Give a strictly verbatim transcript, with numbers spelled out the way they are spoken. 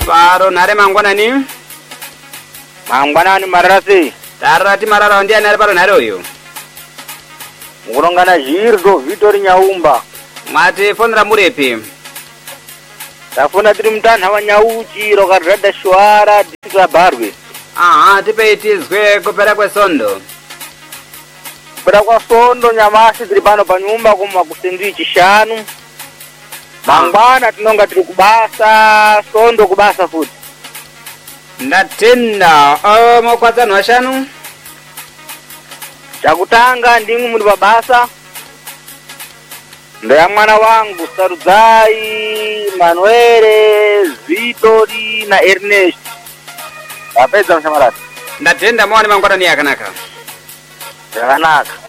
paro nhare mangwanani mangwanani mararasi tarati marara ndiani ari paro nhare uyu mukurongana Zvirdo Vitori Nyaumba mwati fonera murepi tafuna tiri mutanha wa Nyauchi roka rada Shwara district la Barwe aha tipei tizwe kupera kwesondo kupera kwa sondo nyamashi tiri pano pa nyumba kuma kusendwi chishanu mangwana tinonga tiri kubasa sondo kubasa futi ndatenda o mokwadzano washanu chakutanga ndingu muri pabasa ndoya mwana wangu Sarudzai Manuele Vitori na Ernest apedza mshamarati ndatenda mawani mangwanani yakanaka yakanaka